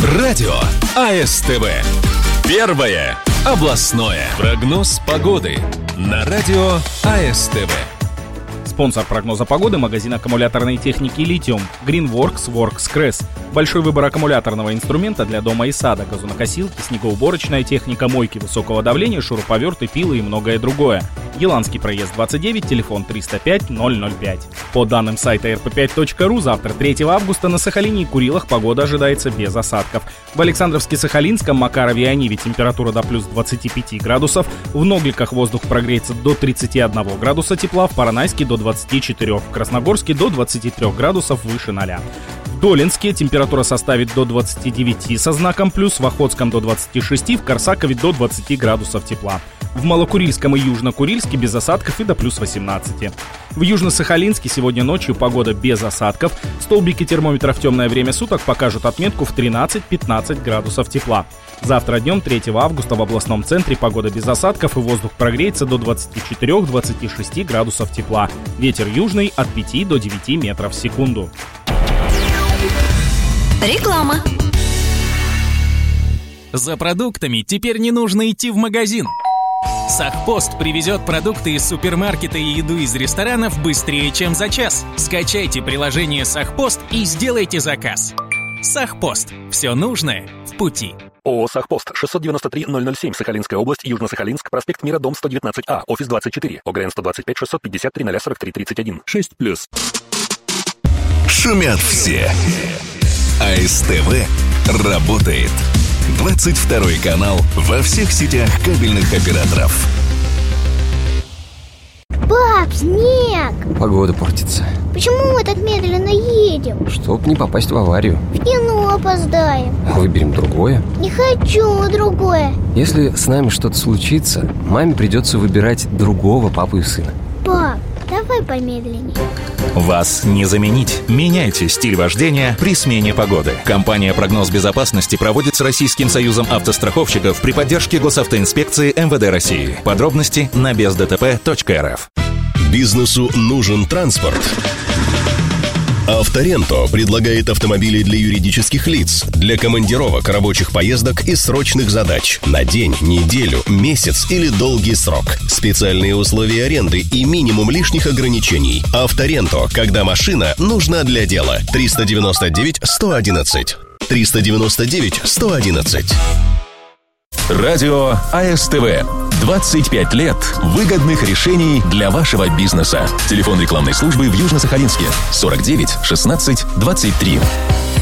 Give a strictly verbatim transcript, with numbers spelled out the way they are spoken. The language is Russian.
Радио АСТВ. Первое областное. Прогноз погоды на радио АСТВ. Спонсор прогноза погоды — магазин аккумуляторной техники «Литиум» Greenworks WorksCrest. Большой выбор аккумуляторного инструмента для дома и сада, газонокосилки, снегоуборочная техника, мойки высокого давления, шуруповерты, пилы и многое другое. Еланский проезд двадцать девять, телефон триста пять ноль ноль пять. По данным сайта эр пэ пять точка ру, завтра, третьего августа, на Сахалине и Курилах погода ожидается без осадков. В Александровске-Сахалинском, Макарове и Ониве температура до плюс двадцати пяти градусов, в Ногликах воздух прогреется до тридцати одного градуса тепла, в Поронайске до двадцати четырёх, в Красногорске до двадцати трёх градусов выше ноля. В Долинске температура составит до двадцати девяти со знаком плюс, в Охотском до двадцати шести, в Корсакове до двадцати градусов тепла. В Малокурильском и Южнокурильске без осадков и до плюс восемнадцати. В Южно-Сахалинске сегодня ночью погода без осадков. Столбики термометра в темное время суток покажут отметку в тринадцать-пятнадцать градусов тепла. Завтра днем, третьего августа, в областном центре погода без осадков и воздух прогреется до двадцати четырёх — двадцати шести градусов тепла. Ветер южный от пяти до девяти метров в секунду. Реклама. За продуктами теперь не нужно идти в магазин. Сахпост привезет продукты из супермаркета и еду из ресторанов быстрее, чем за час. Скачайте приложение Сахпост и сделайте заказ. Сахпост. Все нужное в пути. ООО «Сахпост», шестьсот девяносто три ноль ноль семь, Сахалинская область, Южно-Сахалинск, проспект Мира, дом сто девятнадцать А, офис двадцать четыре, ОГРН сто двадцать пять шестьсот пятьдесят три ноль сорок три тридцать один. шесть плюс. Шумят все. АСТВ работает. двадцать второй канал во всех сетях кабельных операторов. Пап, снег! Погода портится. Почему мы так медленно едем? Чтоб не попасть в аварию. В кино опоздаем. Выберем другое. Не хочу другое. Если с нами что-то случится, маме придется выбирать другого папу и сына. Пап, давай помедленнее. Вас не заменить. Меняйте стиль вождения при смене погоды. Компания «Прогноз безопасности» проводит с Российским союзом автостраховщиков при поддержке Госавтоинспекции эм вэ дэ России. Подробности на без дэ тэ пэ точка эр эф. Бизнесу нужен транспорт. Авторенто предлагает автомобили для юридических лиц, для командировок, рабочих поездок и срочных задач на день, неделю, месяц или долгий срок. Специальные условия аренды и минимум лишних ограничений. Авторенто, когда машина нужна для дела. триста девяносто девять сто одиннадцать. триста девяносто девять сто одиннадцать. Радио АСТВ. двадцать пять лет выгодных решений для вашего бизнеса. Телефон рекламной службы в Южно-Сахалинске сорок девять шестнадцать двадцать три.